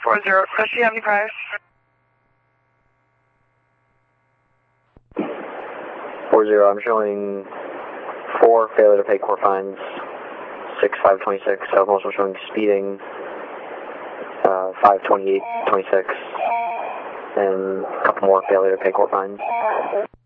40, Chris, you have any priors? 40, I'm showing 4 failure to pay court fines, 6-526. I'm also showing speeding, 5-28-26, and a couple more failure to pay court fines.